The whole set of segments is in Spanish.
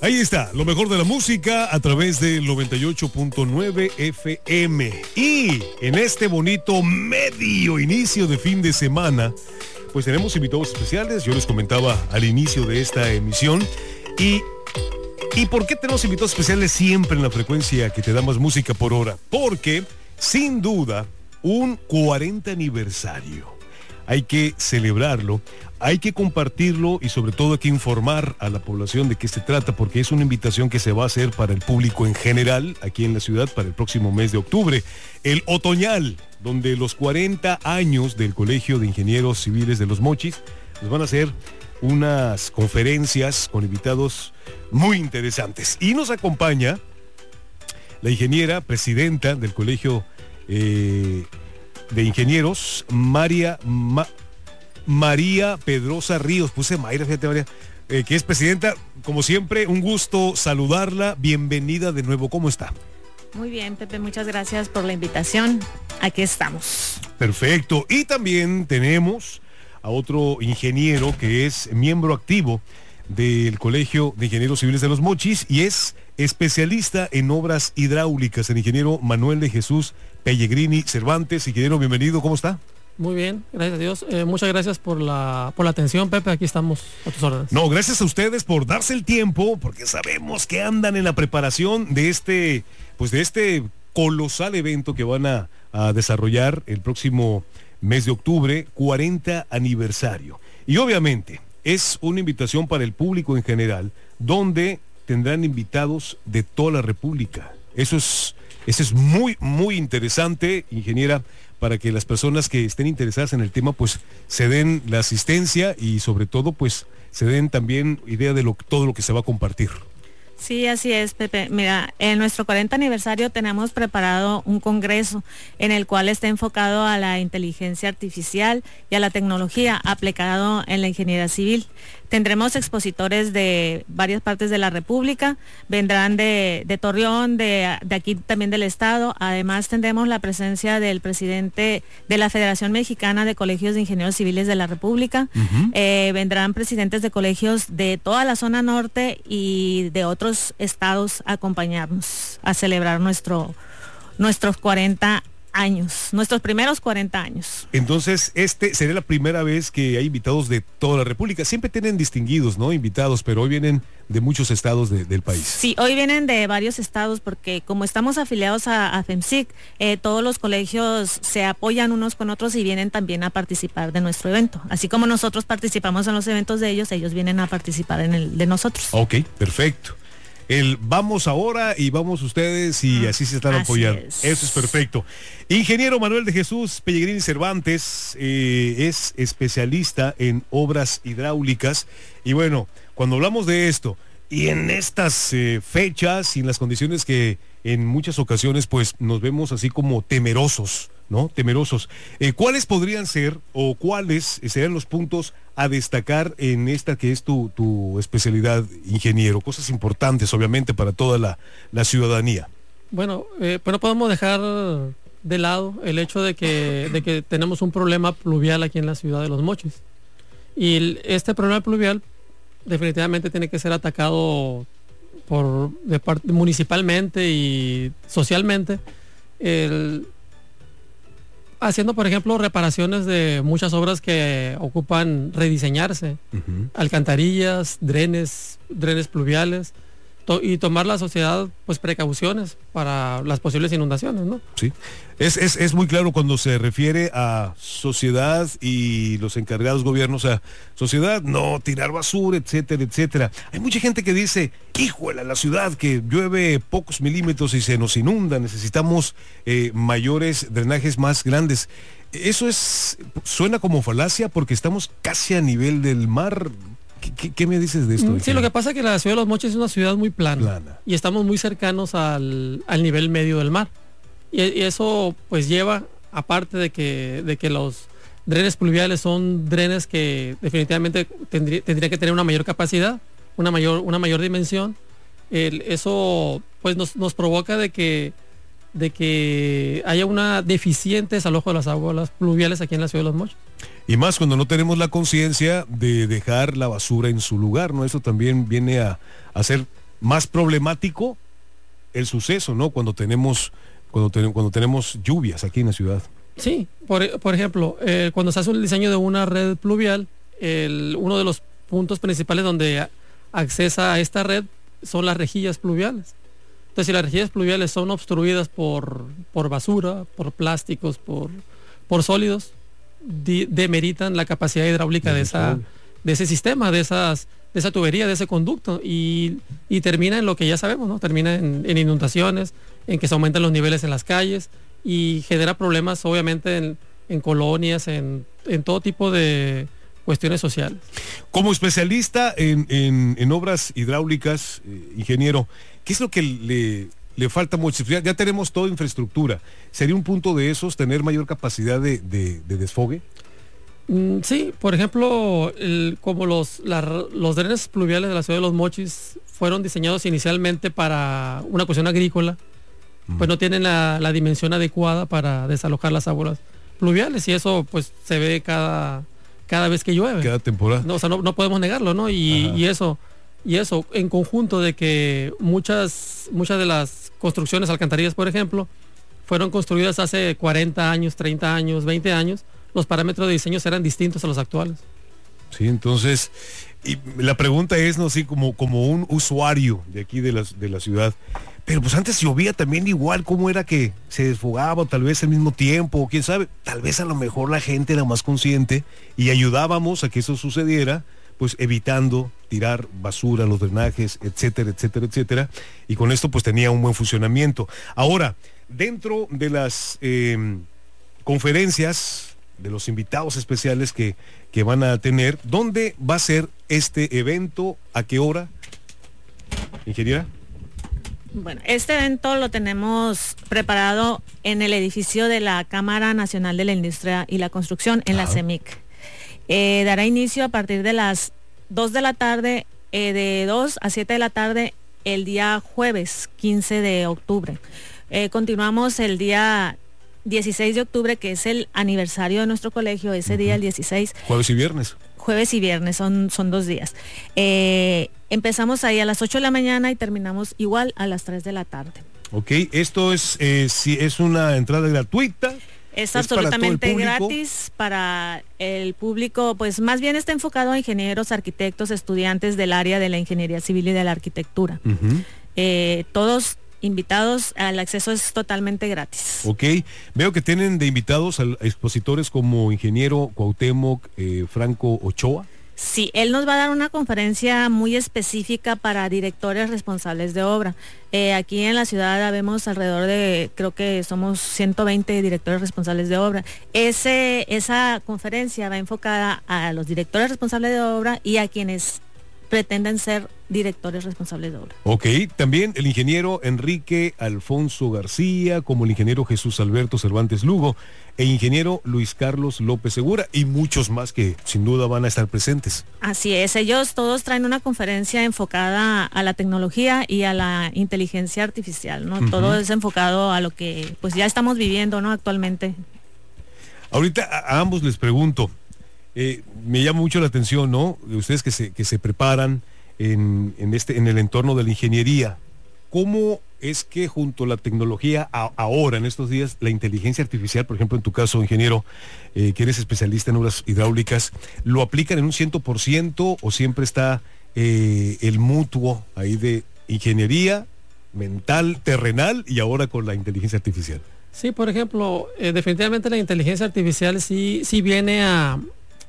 Ahí está, lo mejor de la música a través del 98.9 FM. Y en este bonito medio inicio de fin de semana, pues tenemos invitados especiales. Yo les comentaba al inicio de esta emisión. ¿Y por qué tenemos invitados especiales siempre en la frecuencia que te da más música por hora? Porque, sin duda, un 40 aniversario. Hay que celebrarlo, hay que compartirlo y sobre todo hay que informar a la población de qué se trata, porque es una invitación que se va a hacer para el público en general aquí en la ciudad para el próximo mes de octubre. El otoñal, donde los 40 años del Colegio de Ingenieros Civiles de Los Mochis nos van a hacer unas conferencias con invitados muy interesantes. Y nos acompaña la ingeniera presidenta del Colegio de Ingenieros, María Pedrosa Ríos, puse Mayra, fíjate María, que es presidenta. Como siempre, un gusto saludarla, bienvenida de nuevo, ¿cómo está? Muy bien, Pepe, muchas gracias por la invitación, aquí estamos. Perfecto, y también tenemos a otro ingeniero que es miembro activo del Colegio de Ingenieros Civiles de Los Mochis y es especialista en obras hidráulicas, el ingeniero Manuel de Jesús Pellegrini Cervantes. Ingeniero, bienvenido, ¿cómo está? Muy bien, gracias a Dios. Muchas gracias por la atención, Pepe, aquí estamos a tus órdenes. No, gracias a ustedes por darse el tiempo, porque sabemos que andan en la preparación de este colosal evento que van a desarrollar el próximo mes de octubre, 40 aniversario. Y obviamente es una invitación para el público en general, donde tendrán invitados de toda la República. Eso es muy, muy interesante, ingeniera, para que las personas que estén interesadas en el tema, pues se den la asistencia y sobre todo, pues se den también idea de todo lo que se va a compartir. Sí, así es, Pepe. Mira, en nuestro 40 aniversario tenemos preparado un congreso en el cual está enfocado a la inteligencia artificial y a la tecnología aplicado en la ingeniería civil. Tendremos expositores de varias partes de la República, vendrán de Torreón, de aquí también del estado. Además tendremos la presencia del presidente de la Federación Mexicana de Colegios de Ingenieros Civiles de la República. Vendrán presidentes de colegios de toda la zona norte y de otros estados a acompañarnos a celebrar nuestros 40 años, nuestros primeros 40 años. Entonces, sería la primera vez que hay invitados de toda la República. Siempre tienen distinguidos, ¿no? Invitados, pero hoy vienen de muchos estados del país. Sí, hoy vienen de varios estados porque como estamos afiliados a FEMSIC, todos los colegios se apoyan unos con otros y vienen también a participar de nuestro evento. Así como nosotros participamos en los eventos de ellos vienen a participar en el de nosotros. Ok, perfecto. Vamos ahora y vamos ustedes y así se están apoyando. Eso es perfecto. Ingeniero Manuel de Jesús Pellegrini Cervantes es especialista en obras hidráulicas y bueno, cuando hablamos de esto y en estas fechas y en las condiciones que en muchas ocasiones pues nos vemos así como temerosos, ¿no? Temerosos. ¿Cuáles podrían ser o cuáles serían los puntos a destacar en esta que es tu especialidad, ingeniero? Cosas importantes, obviamente, para toda la ciudadanía. Bueno, pero no podemos dejar de lado el hecho de que tenemos un problema pluvial aquí en la ciudad de Los Mochis. Y este problema pluvial definitivamente tiene que ser atacado municipalmente y socialmente. Haciendo, por ejemplo, reparaciones de muchas obras que ocupan rediseñarse, alcantarillas, drenes pluviales, y tomar la sociedad pues precauciones para las posibles inundaciones, ¿no? Sí, es muy claro cuando se refiere a sociedad y los encargados gobiernos, a sociedad, no tirar basura, etcétera, etcétera. Hay mucha gente que dice, híjole, la ciudad que llueve pocos milímetros y se nos inunda, necesitamos mayores drenajes más grandes. Eso suena como falacia porque estamos casi a nivel del mar. ¿Qué me dices de esto? Sí, lo que pasa es que la ciudad de Los Mochis es una ciudad muy plana. Y estamos muy cercanos al nivel medio del mar. Y eso pues lleva, aparte de que los drenes pluviales son drenes que definitivamente tendría que tener una mayor capacidad, una mayor dimensión, eso pues nos provoca de que haya una deficiente desalojo de las aguas pluviales aquí en la ciudad de Los Mochis. Y más cuando no tenemos la conciencia de dejar la basura en su lugar, ¿no? Eso también viene a ser más problemático el suceso, ¿no? Cuando tenemos lluvias aquí en la ciudad. Sí, por ejemplo, cuando se hace el diseño de una red pluvial, uno de los puntos principales donde accesa a esta red son las rejillas pluviales. Entonces, si las rejillas pluviales son obstruidas por basura, por plásticos, por sólidos, demeritan la capacidad hidráulica de ese sistema, de esa tubería, de ese conducto, y termina en lo que ya sabemos, ¿no? Termina en inundaciones, en que se aumentan los niveles en las calles y genera problemas obviamente en colonias, en todo tipo de cuestiones sociales. Como especialista en obras hidráulicas, ingeniero, ¿qué es lo que le falta mucho? Ya tenemos toda infraestructura. ¿Sería un punto de esos tener mayor capacidad de desfogue? Sí, por ejemplo, como los drenes pluviales de la ciudad de Los Mochis fueron diseñados inicialmente para una cuestión agrícola, pues no tienen la dimensión adecuada para desalojar las aguas pluviales, y eso pues se ve cada vez que llueve. Cada temporada. No, o sea, no podemos negarlo, ¿no? Y eso en conjunto de que muchas de las construcciones, alcantarillas, por ejemplo, fueron construidas hace 40 años, 30 años, 20 años, los parámetros de diseño eran distintos a los actuales. Sí, entonces, y la pregunta es, no sé, como un usuario de aquí de la ciudad, pero pues antes llovía también igual, ¿cómo era que se desfogaba tal vez al mismo tiempo? ¿Quién sabe? Tal vez a lo mejor la gente era más consciente y ayudábamos a que eso sucediera, pues evitando tirar basura, los drenajes, etcétera, etcétera, etcétera, y con esto pues tenía un buen funcionamiento. Ahora, dentro de las conferencias, de los invitados especiales que van a tener, ¿dónde va a ser este evento? ¿A qué hora, ingeniera? Bueno, este evento lo tenemos preparado en el edificio de la Cámara Nacional de la Industria y la Construcción, en la CEMIC. Dará inicio a partir de las 2 de la tarde, de 2 a 7 de la tarde, el día jueves 15 de octubre. Continuamos el día 16 de octubre, que es el aniversario de nuestro colegio, ese día, el 16. Jueves y viernes. Jueves y viernes, son 2 días. Empezamos ahí a las 8 de la mañana y terminamos igual a las 3 de la tarde. Ok, esto es, si es una entrada gratuita. Es absolutamente gratis para el público, pues más bien está enfocado a ingenieros, arquitectos, estudiantes del área de la ingeniería civil y de la arquitectura. Todos invitados, el acceso es totalmente gratis. Ok, veo que tienen de invitados a expositores como ingeniero Cuauhtémoc Franco Ochoa. Sí, él nos va a dar una conferencia muy específica para directores responsables de obra. Aquí en la ciudad habemos alrededor de, creo que somos 120 directores responsables de obra. Esa conferencia va enfocada a los directores responsables de obra y a quienes pretenden ser directores responsables de obra. Ok, también el ingeniero Enrique Alfonso García, como el ingeniero Jesús Alberto Cervantes Lugo, e ingeniero Luis Carlos López Segura, y muchos más que sin duda van a estar presentes. Así es, ellos todos traen una conferencia enfocada a la tecnología y a la inteligencia artificial, ¿no? Todo es enfocado a lo que pues ya estamos viviendo, ¿no? Actualmente. Ahorita a ambos les pregunto, me llama mucho la atención, ¿no? De ustedes que se preparan en el entorno de la ingeniería. ¿Cómo es que junto a la tecnología ahora, en estos días, la inteligencia artificial, por ejemplo, en tu caso, ingeniero, que eres especialista en obras hidráulicas, lo aplican en un 100% o siempre está el mutuo ahí de ingeniería mental, terrenal, y ahora con la inteligencia artificial? Sí, por ejemplo, definitivamente la inteligencia artificial sí viene a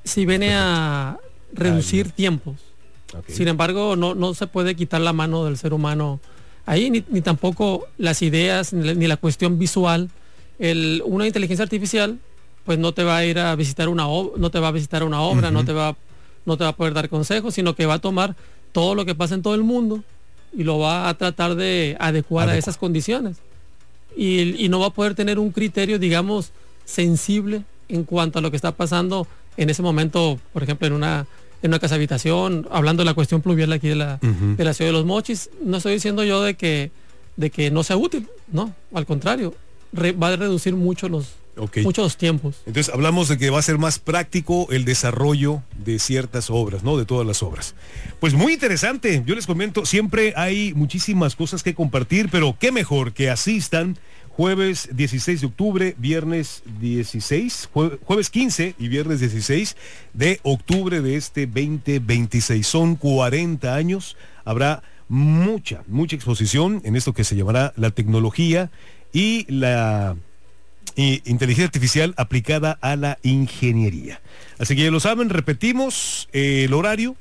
reducir tiempos. Okay. Sin embargo, no se puede quitar la mano del ser humano ahí, ni tampoco las ideas, ni la cuestión visual. Una inteligencia artificial pues no te va a ir a visitar no te va a visitar una obra, no te va a poder dar consejos, sino que va a tomar todo lo que pasa en todo el mundo y lo va a tratar de adecuar a esas condiciones. Y no va a poder tener un criterio, digamos, sensible en cuanto a lo que está pasando en ese momento, por ejemplo, en una casa habitación, hablando de la cuestión pluvial aquí de la ciudad de Los Mochis. No estoy diciendo yo de que no sea útil, no, al contrario, va a reducir mucho los muchos tiempos. Entonces hablamos de que va a ser más práctico el desarrollo de ciertas obras, ¿no? De todas las obras. Pues muy interesante, yo les comento, siempre hay muchísimas cosas que compartir, pero qué mejor que asistan jueves 16 de octubre, viernes 16, jueves 15 y viernes 16 de octubre de este 2026. Son 40 años, habrá mucha exposición en esto que se llamará la tecnología y la inteligencia artificial aplicada a la ingeniería. Así que ya lo saben, repetimos el horario.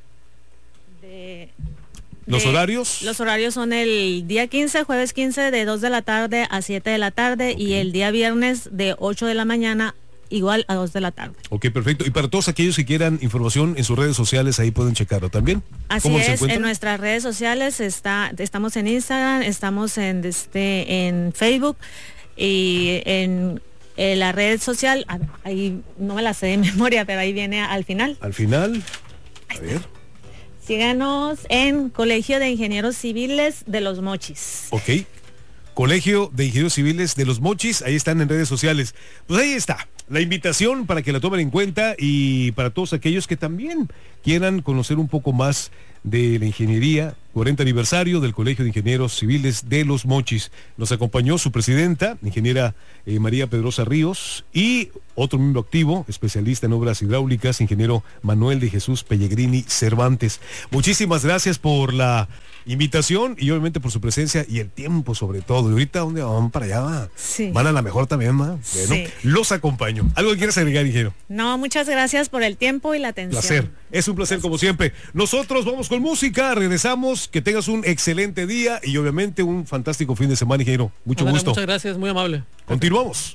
¿Los horarios? Los horarios son el día 15, jueves 15, de 2 de la tarde a 7 de la tarde, y el día viernes de 8 de la mañana igual a 2 de la tarde. Ok, perfecto. Y para todos aquellos que quieran información en sus redes sociales, ahí pueden checarlo también. Así es, en nuestras redes sociales estamos en Instagram, estamos en Facebook y en la red social, ahí no me la sé de memoria, pero ahí viene al final. Al final, a ver. Síganos en Colegio de Ingenieros Civiles de Los Mochis. Ok. Colegio de Ingenieros Civiles de Los Mochis, ahí están en redes sociales. Pues ahí está, la invitación para que la tomen en cuenta y para todos aquellos que también quieran conocer un poco más de la ingeniería, 40 aniversario del Colegio de Ingenieros Civiles de Los Mochis. Nos acompañó su presidenta, ingeniera María Pedrosa Ríos, y otro miembro activo, especialista en obras hidráulicas, ingeniero Manuel de Jesús Pellegrini Cervantes. Muchísimas gracias por la invitación y obviamente por su presencia y el tiempo sobre todo. Y ahorita, ¿dónde van para allá? ¿Va? Sí. Van a la mejor también, ¿va? Bueno, sí. Los acompaño. ¿Algo que quieras agregar, ingeniero? No, muchas gracias por el tiempo y la atención. Placer. Es un placer como siempre. Nosotros vamos con música, regresamos, que tengas un excelente día y obviamente un fantástico fin de semana, ingeniero. Mucho gusto. Muchas gracias, muy amable. Continuamos.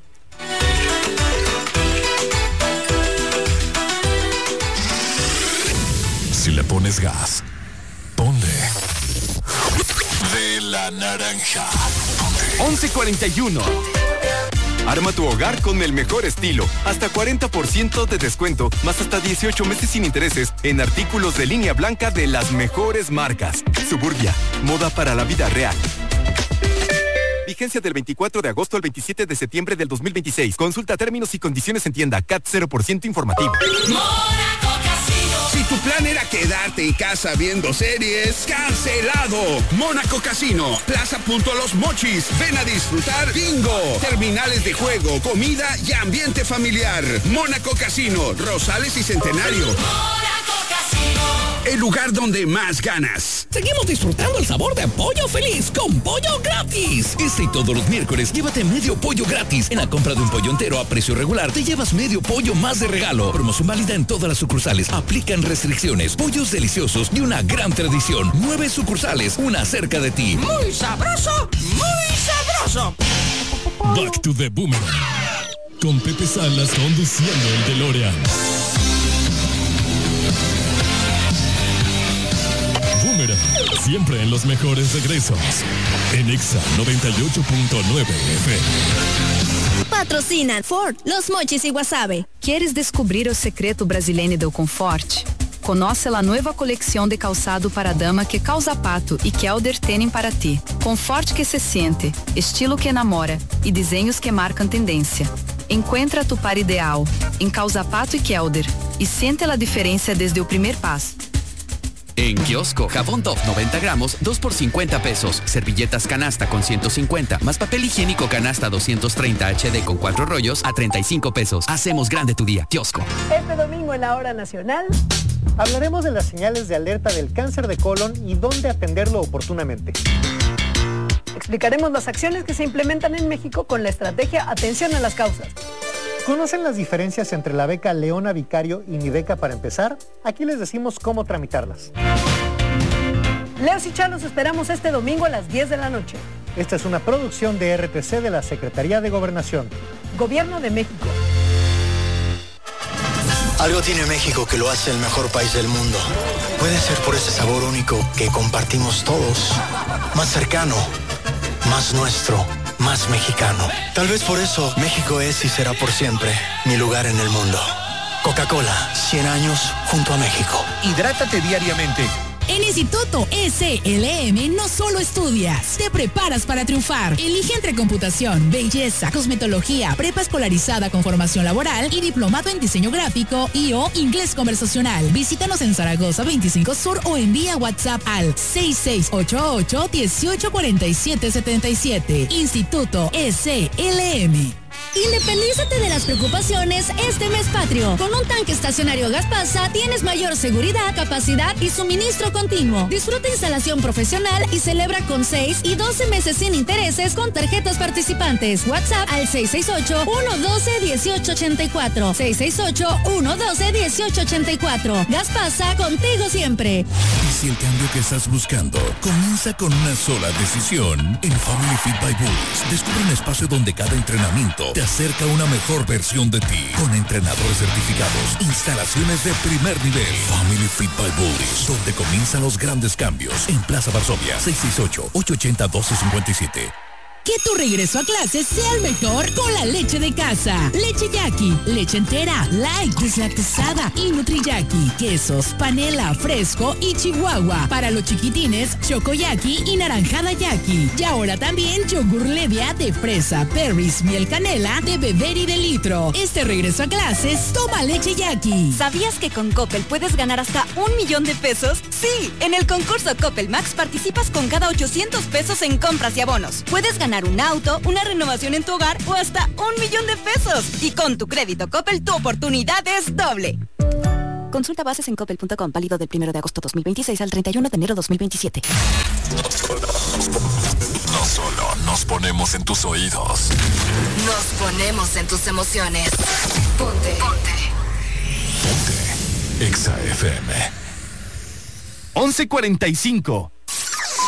Si le pones gas, ponle de la naranja. 11:41. Arma tu hogar con el mejor estilo. Hasta 40% de descuento, más hasta 18 meses sin intereses en artículos de línea blanca de las mejores marcas. Suburbia, moda para la vida real. Vigencia del 24 de agosto al 27 de septiembre del 2026. Consulta términos y condiciones en tienda. CAT 0% informativo. Si tu plan era quedarte en casa viendo series, ¡cancelado! Mónaco Casino, Plaza Punto Los Mochis. Ven a disfrutar bingo, terminales de juego, comida y ambiente familiar. Mónaco Casino, Rosales y Centenario. Mónaco Casino. El lugar donde más ganas. Seguimos disfrutando el sabor de Pollo Feliz con pollo gratis. Este y todos los miércoles llévate medio pollo gratis. En la compra de un pollo entero a precio regular te llevas medio pollo más de regalo. Promoción válida en todas las sucursales. Aplican restricciones. Pollos deliciosos y una gran tradición. 9 sucursales, una cerca de ti. Muy sabroso, muy sabroso. Back to the Boomerang. Con Pepe Salas conduciendo el DeLorean. Boomerang, siempre en los mejores regresos. En Exa 98.9 FM. Patrocinan Ford, Los Mochis e Guasave. Queres descobrir o secreto brasileiro do conforto? Conoce a nova coleção de calçado para dama que Causa Pato e Kelder têm para ti. Conforto que se sente, estilo que enamora e desenhos que marcam tendência. Encuentra tu par ideal em Causa Pato e Kelder e siente a diferença desde o primeiro passo. En kiosco, jabón Dove 90 gramos, 2 por 50 pesos. Servilletas canasta con 150, más papel higiénico canasta 230 HD con 4 rollos a 35 pesos. Hacemos grande tu día. Kiosco. Este domingo en la Hora Nacional hablaremos de las señales de alerta del cáncer de colon y dónde atenderlo oportunamente. Explicaremos las acciones que se implementan en México con la estrategia Atención a las Causas. ¿Conocen las diferencias entre la beca Leona Vicario y mi beca para empezar? Aquí les decimos cómo tramitarlas. Leos y Chalos esperamos este domingo a las 10 de la noche. Esta es una producción de RTC de la Secretaría de Gobernación. Gobierno de México. Algo tiene México que lo hace el mejor país del mundo. Puede ser por ese sabor único que compartimos todos. Más cercano, más nuestro. Más mexicano. Tal vez por eso México es y será por siempre mi lugar en el mundo. Coca-Cola, 100 años junto a México. Hidrátate diariamente. En Instituto SLM no solo estudias, te preparas para triunfar. Elige entre computación, belleza, cosmetología, prepa escolarizada con formación laboral y diplomado en diseño gráfico y/o inglés conversacional. Visítanos en Zaragoza 25 Sur o envía WhatsApp al 6688-184777. Instituto SLM. Independízate de las preocupaciones este mes patrio. Con un tanque estacionario Gaspasa tienes mayor seguridad, capacidad y suministro continuo. Disfruta instalación profesional y celebra con 6 y 12 meses sin intereses con tarjetas participantes. WhatsApp al 668-112-1884. 668-112-1884. Gaspasa, contigo siempre. Y si el cambio que estás buscando comienza con una sola decisión, en Family Fit by Bulls descubre un espacio donde cada entrenamiento te acerca a una mejor versión de ti, con entrenadores certificados, instalaciones de primer nivel. Family Fit by Bulls, donde comienzan los grandes cambios. En Plaza Varsovia, 668-880-1257. Que tu regreso a clases sea el mejor con la leche de casa. Leche Yaqui, leche entera, light, deslactosada y Nutri-Yaqui. Quesos, panela, fresco y chihuahua. Para los chiquitines, Choco-Yaqui y naranjada Yaqui. Y ahora también yogur Levia de fresa, berries, miel canela, de beber y de litro. Este regreso a clases, toma leche Yaqui. ¿Sabías que con Coppel puedes ganar hasta 1 millón de pesos? Sí, en el concurso Coppel Max participas con cada 800 pesos en compras y abonos. Puedes ganar un auto, una renovación en tu hogar o hasta 1 millón de pesos. Y con tu crédito Coppel, tu oportunidad es doble. Consulta bases en coppel.com, válido del 1 de agosto 2026 al 31 de enero 2027. No solo nos ponemos en tus oídos, nos ponemos en tus emociones. Ponte. Exa FM. 11:45.